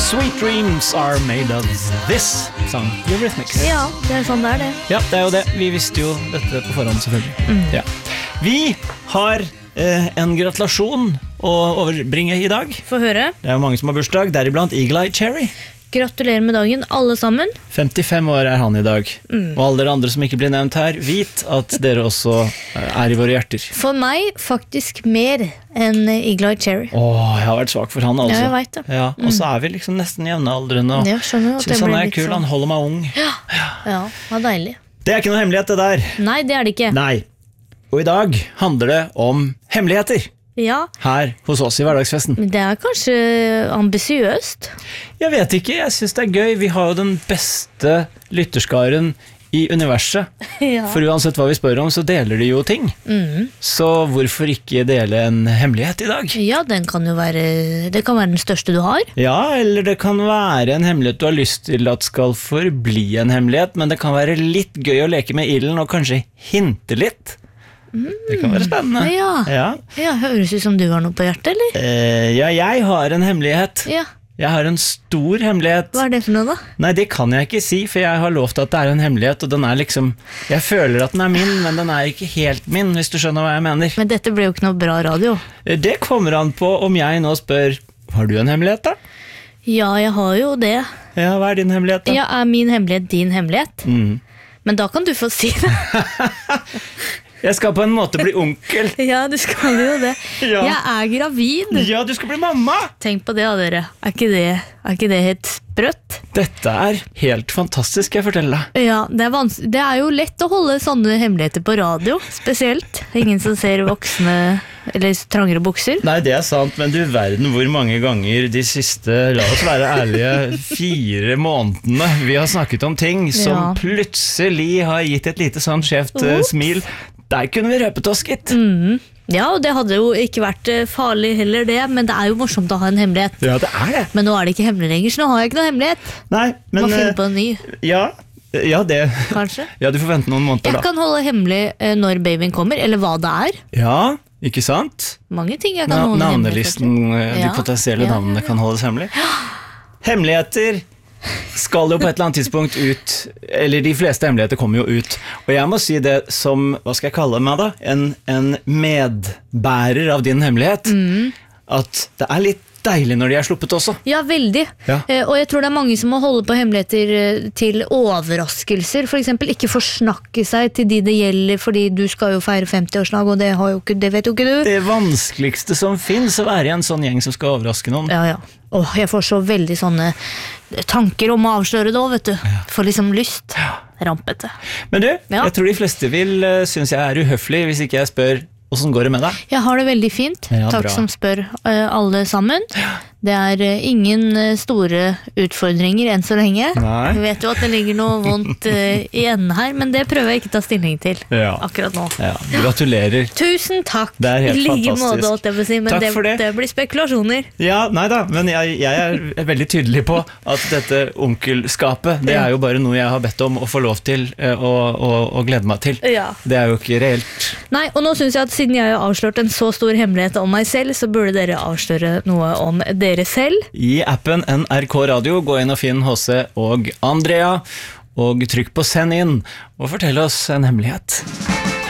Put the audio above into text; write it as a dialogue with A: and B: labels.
A: Sweet dreams are made of this, sang Eurythmics.
B: Ja, det sånn det det.
A: Ja, det jo det. Vi visste jo dette på forhånd, selvfølgelig. Ja. Vi har en gratulasjon å overbringe i dag.
B: Få høre.
A: Det jo mange som har bursdag, deriblant Eagle Eye Cherry.
B: Gratulerer med dagen, alle sammen.
A: 55 år han i dag. Og alle dere andre som ikke blir nevnt her, vit at dere også i våre hjerter.
B: For meg faktisk mer enn Eagle Eye Cherry.
A: Jeg har vært svak for han, altså.
B: Ja, jeg vet det.
A: Ja, og så vi liksom nesten jevnaldrende, og
B: Ja, skjønner at det
A: synes han
B: blir litt
A: kul,
B: sånn.
A: han holder meg ung.
B: Ja, det deilig.
A: Det ikke noe hemmelighet, det der.
B: Nei, det det ikke.
A: Nei. Og i dag handler det om hemmeligheter.
B: Ja,
A: Her hos oss i hverdagsfesten.
B: men det kanskje ambisiøst.
A: Jeg vet ikke, jeg synes det gøy. Vi har jo den beste lytterskaren i universet.
B: Ja.
A: For uansett hva vi spør om, så deler de jo ting. Så hvorfor ikke dele en hemmelighet i dag?
B: Ja, den kan jo være, det kan være den største du har.
A: Ja, eller det kan være en hemmelighet du har lyst til at skal forbli en hemmelighet, men det kan være litt gøy å leke med ilden og kanskje hinte litt. Det kan være spennende.
B: Ja, høres ut som du har noe på hjertet, eller?
A: Ja, jeg har en hemmelighet.
B: Ja,
A: Jeg har en stor hemmelighet.
B: hva det for noe da?
A: Nei, det kan jeg ikke si, for jeg har lovt at det en hemmelighet, og den liksom, jeg føler at den min, men den ikke helt min, hvis du skjønner hva jeg mener.
B: Men dette ble jo ikke noe bra radio.
A: Det kommer an på om jeg nå spør, har du en hemmelighet da?
B: Ja, jeg har jo det.
A: Ja, hva din hemmelighet da?
B: Ja, min hemmelighet din hemmelighet? Men da kan du få si det.
A: Jeg skal på en måte bli onkel.
B: Ja, du skal jo det.
A: Ja.
B: Jeg gravid.
A: Ja, du skal bli mamma.
B: Tenk på det, dere. Ikke det helt sprøtt?
A: Dette helt fantastisk, jeg forteller deg.
B: Ja, det jo lett å holde sånne hemmeligheter på radio, spesielt. Ingen som ser voksne eller trangere bukser.
A: Nei, det sant, men du verden hvor mange ganger de siste, la oss være ærlige, 4 månedene vi har snakket om ting som plutselig har gitt et lite sånn skjevt smil. Der kunne vi røpet oss, gitt.
B: Ja, og det hadde jo ikke vært farlig heller det, men det jo morsomt å ha en hemmelighet.
A: Ja, det det.
B: Men nå det ikke hemmelig lenger, så nå har jeg ikke noe hemmelighet.
A: Nei, men
B: Må finne på en ny,
A: ja, det.
B: kanskje.
A: Ja, du får vente noen måneder
B: Jeg
A: da.
B: kan holde hemmelig når babyen kommer, eller hva det
A: Ja, ikke sant?
B: Mange ting jeg kan holde hemmelig.
A: Navnelisten, de
B: Ja,
A: potensielle navnene kan holdes hemmelig. Hemmeligheter skal jo på et eller annet tidspunkt ut, eller de fleste hemmeligheter kommer jo ut. Og jeg må si det som, hva skal jeg kalle meg da? En medbærer av din hemmelighet. At det litt deilig når de sluppet også.
B: Ja, veldig.
A: Ja.
B: Og jeg tror det mange som må holde på hemmeligheter til overraskelser. For eksempel ikke forsnakke seg til de det gjelder, fordi du skal jo feire 50-årsdag, og det vet jo ikke du.
A: Det vanskeligste som finnes å være i en sånn gjeng som skal overraske noen.
B: Ja. Jeg får så veldig sånne tanker om å avsløre det også, vet du. Får liksom lyst. Rampete.
A: Men du, jeg tror de fleste vil synes jeg uhøflig hvis ikke jeg spør hvordan går det med deg?
B: Jeg har det veldig fint.
A: Ja,
B: Takk
A: bra.
B: som spør alle sammen. Det ingen store utfordringer enn så lenge.
A: Nei.
B: Jeg vet jo at det ligger noe vondt i enden her, men det prøver jeg ikke ta stilling til akkurat nå.
A: Ja, gratulerer.
B: Tusen takk.
A: Det helt
B: I like
A: fantastisk.
B: måte, holdt jeg på å si, men
A: Takk for det.
B: det blir spekulasjoner.
A: Ja, neida, men jeg veldig tydelig på at dette onkelskapet, det jo bare noe jeg har bedt om å få lov til og glede meg til.
B: Ja.
A: Det jo ikke reelt.
B: Nei, og nå synes jeg at siden jeg har avslørt en så stor hemmelighet om meg selv, så burde dere avsløre noe om dere selv.
A: I appen NRK Radio, gå inn og finn HC og Andrea, og trykk på send inn, og fortell oss en hemmelighet.